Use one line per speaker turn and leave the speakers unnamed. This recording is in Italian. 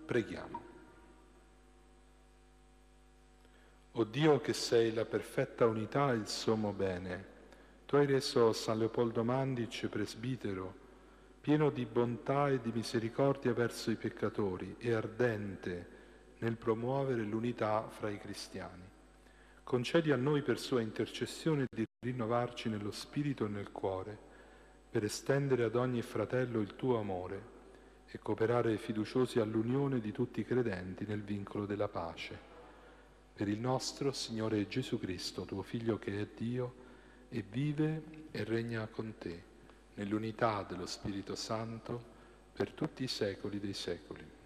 Preghiamo. O Dio, che sei la perfetta unità e il sommo bene, tu hai reso San Leopoldo Mandic presbitero, pieno di bontà e di misericordia verso i peccatori e ardente nel promuovere l'unità fra i cristiani. Concedi a noi per sua intercessione di rinnovarci nello spirito e nel cuore, per estendere ad ogni fratello il tuo amore e cooperare fiduciosi all'unione di tutti i credenti nel vincolo della pace. Per il nostro Signore Gesù Cristo, tuo Figlio che è Dio e vive e regna con te, nell'unità dello Spirito Santo, per tutti i secoli dei secoli.